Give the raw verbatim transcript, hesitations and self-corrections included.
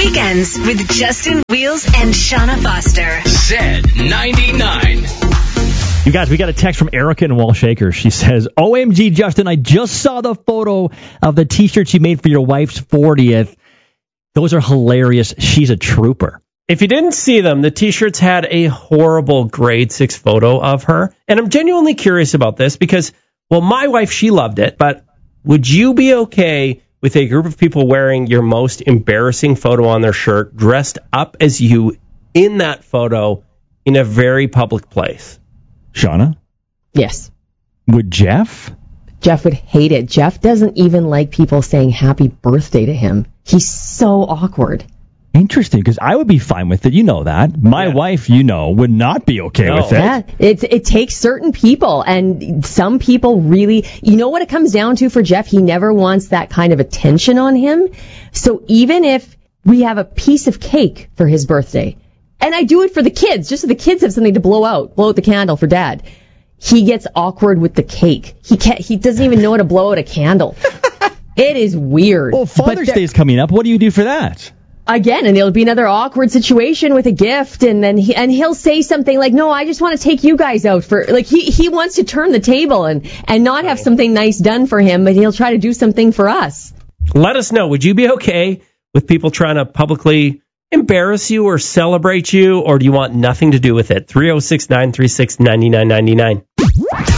Weekends with Justin Wheels and Shauna Foster. Zed ninety-nine. You guys, we got a text from Erica in Walsh Acres. She says, O M G, Justin, I just saw the photo of the T-shirts you made for your wife's fortieth. Those are hilarious. She's a trooper. If you didn't see them, the T-shirts had a horrible grade six photo of her. And I'm genuinely curious about this because, well, my wife, she loved it. But would you be okay with a group of people wearing your most embarrassing photo on their shirt, dressed up as you in that photo in a very public place? Shauna? Yes. Would Jeff? Jeff would hate it. Jeff doesn't even like people saying happy birthday to him. He's so awkward. Interesting, because I would be fine with it. You know that. My yeah. wife, you know, would not be okay no. with it. Yeah, it, it takes certain people, and some people really, you know what it comes down to for Jeff? He never wants that kind of attention on him. So even if we have a piece of cake for his birthday, and I do it for the kids, just so the kids have something to blow out, blow out the candle for Dad. He gets awkward with the cake. He can't, he doesn't even know how to blow out a candle. It is weird. Well, Father's Day is coming up. What do you do for that? Again, and there'll be another awkward situation with a gift, and then he, and he'll say something like, no, I just want to take you guys out for, like, he, he wants to turn the table and, and not have something nice done for him, but he'll try to do something for us. Let us know. Would you be okay with people trying to publicly embarrass you or celebrate you, or do you want nothing to do with it? three oh six, nine three six, nine nine nine nine.